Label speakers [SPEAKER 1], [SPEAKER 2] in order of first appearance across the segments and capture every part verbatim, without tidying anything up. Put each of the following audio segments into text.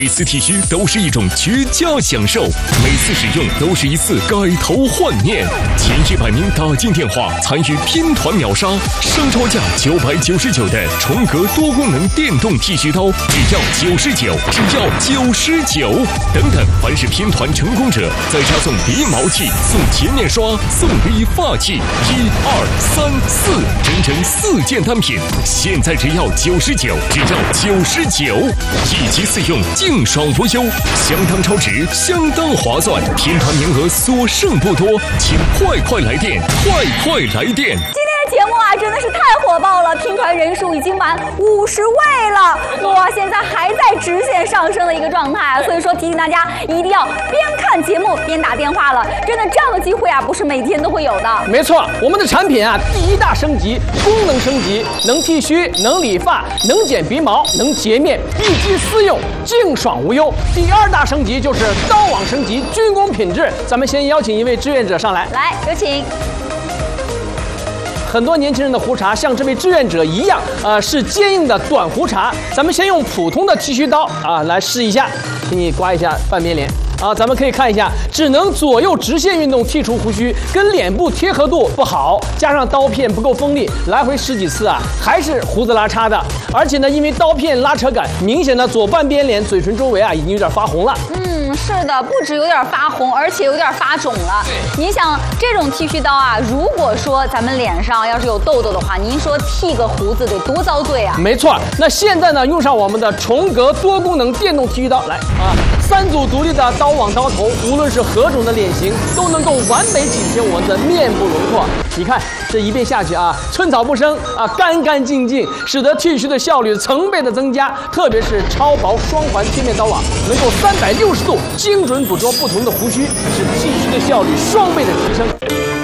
[SPEAKER 1] 每次剃须都是一种绝佳享受，每次使用都是一次改头换面。前一百名打进电话参与拼团秒杀，商超价九百九十九的重格多功能电动剃须刀，只要九十九，只要九十九。等等，凡是拼团成功者，再加送鼻毛器、送洁面刷、送理发器，一二三四，整整四件单品，现在只要九十九，只要九十九，一机四用。净爽无忧，相当超值，相当划算，拼团名额所剩不多，请快快来电，快快来电！
[SPEAKER 2] 今天的节目啊，真的是太火爆了，拼团人数已经满五十位了，哇，现在还在直线上升的一个状态，所以说提醒大家一定要边看节目边打电话了，真的这样的机会啊，不是每天都会有的。
[SPEAKER 3] 没错，我们的产品啊，第一大升级，功能升级，能剃须，能理发，能剪鼻毛，能洁面，一机四用，净爽无忧。第二大升级就是刀网升级，军工品质。咱们先邀请一位志愿者上来，
[SPEAKER 2] 来，有请。
[SPEAKER 3] 很多年轻人的胡茬像这位志愿者一样，呃，是坚硬的短胡茬。咱们先用普通的剃须刀啊来试一下，给你刮一下半边脸。啊，咱们可以看一下，只能左右直线运动剔除胡须，跟脸部贴合度不好，加上刀片不够锋利，来回十几次啊，还是胡子拉碴的。而且呢，因为刀片拉扯感，明显的左半边脸、嘴唇周围啊，已经有点发红了。
[SPEAKER 2] 嗯，是的，不止有点发红，而且有点发肿了。你想，这种剃须刀啊，如果说咱们脸上要是有痘痘的话，您说剃个胡子得多遭罪啊？
[SPEAKER 3] 没错，那现在呢，用上我们的重格多功能电动剃须刀，来啊，三组独立的刀网刀头，无论是何种的脸型，都能够完美紧贴我们的面部轮廓。你看这一遍下去啊，寸草不生啊，干干净净，使得剃须的效率成倍的增加。特别是超薄双环贴面刀网，能够三百六十度精准捕捉不同的胡须，使剃须的效率双倍的提升。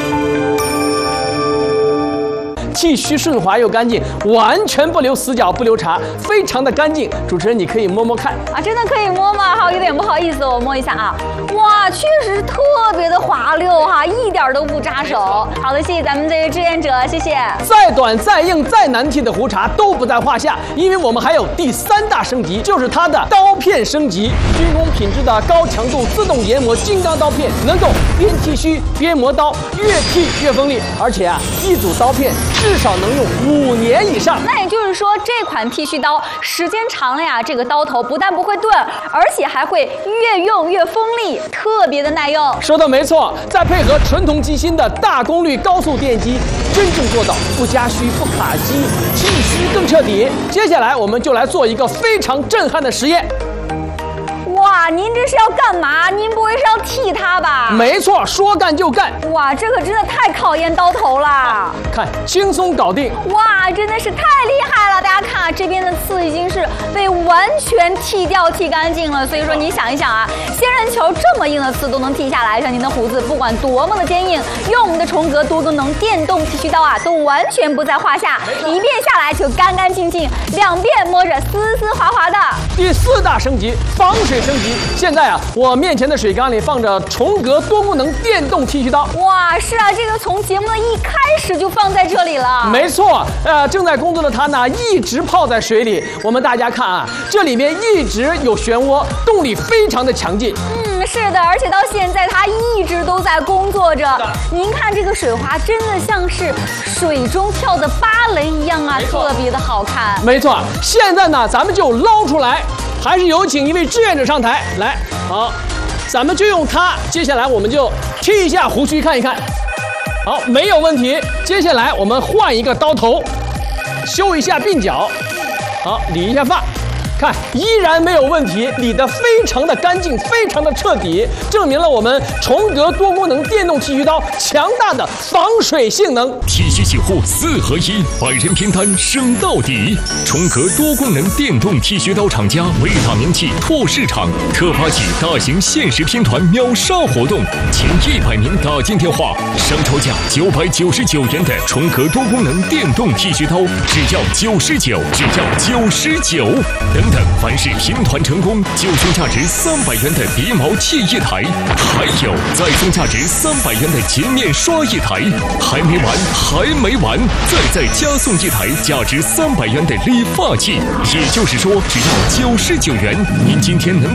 [SPEAKER 3] 剃须顺滑又干净，完全不留死角不留茬，非常的干净。主持人，你可以摸摸看
[SPEAKER 2] 啊，真的可以摸吗？好，有点不好意思，我摸一下啊。哇，确实特别的滑溜哈，一点都不扎手。好的，谢谢咱们这位志愿者，谢谢。
[SPEAKER 3] 再短、再硬、再难剃的胡茬都不在话下，因为我们还有第三大升级，就是它的刀片升级。军工品质的高强度自动研磨金刚刀片，能够边剃须边磨刀，越剃越锋利。而且啊，一组刀片至少能用五年以上。
[SPEAKER 2] 那也就是说，这款剃须刀时间长了呀，这个刀头不但不会钝，而且还会越用越锋利，特别的耐用。
[SPEAKER 3] 说的没错，再配合纯铜机芯的大功率高速电机，真正做到不加虚不卡机，剃须更彻底。接下来我们就来做一个非常震撼的实验。
[SPEAKER 2] 哇，您这是要干嘛？您不会是要剃它吧？
[SPEAKER 3] 没错，说干就干。
[SPEAKER 2] 哇，这可真的太考验刀头了。
[SPEAKER 3] 看，轻松搞定。
[SPEAKER 2] 哇，真的是太厉害了！大家看啊，这边的刺已经是被完全剃掉、剃干净了。所以说，你想一想啊，仙人球这么硬的刺都能剃下来，像您的胡子不管多么的坚硬，用我们的重格多功能电动剃须刀啊，都完全不在话下。一遍下来就干干净净，两遍摸着丝丝滑滑的。
[SPEAKER 3] 第四大升级，防水升级。现在啊，我面前的水缸里放着重格多功能电动剃须刀。
[SPEAKER 2] 哇，是啊，这个从节目的一开始就放在这里了。
[SPEAKER 3] 没错，呃，正在工作的它呢，一直泡在水里。我们大家看啊，这里面一直有漩涡，动力非常的强劲。
[SPEAKER 2] 嗯，是的，而且到现在它一直都在工作着。您看这个水花，真的像是水中跳的芭蕾一样啊，特别的好看。
[SPEAKER 3] 没错，现在呢，咱们就捞出来。还是有请一位志愿者上台来，好，咱们就用它。接下来我们就剃一下胡须看一看，好，没有问题。接下来我们换一个刀头，修一下鬓角，好，理一下发，看依然没有问题，理得非常的干净，非常的彻底，证明了我们重格多功能电动剃须刀强大的防水性能。
[SPEAKER 1] 剃须洗护四合一，百人拼单升到底。重格多功能电动剃须刀厂家为打名气拓市场，特发起大型限时拼团秒杀活动，前一百名打进电话，商超价九百九十九元的重格多功能电动剃须刀，只要九十九，只要九十九。等等，凡是拼团成功，就送价值三百元的鼻毛器一台，还有再送价值三百元的洁面刷一台。还没完，还没完，再再加送一台价值三百元的理发器。也就是说，只要九十九元，您今天能